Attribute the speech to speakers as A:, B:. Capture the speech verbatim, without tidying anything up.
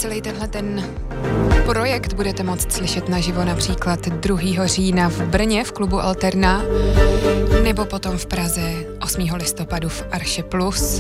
A: celý tenhle ten projekt budete moct slyšet naživo například druhého října v Brně v klubu Alterna nebo potom v Praze osmého listopadu v Arše Plus.